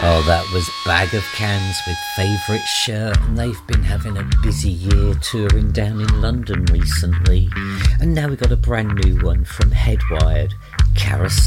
Oh, that was Bag of Cans with Favourite Shirt, and they've been having a busy year touring down in London recently. And now we got a brand new one from Headwired, Carousel.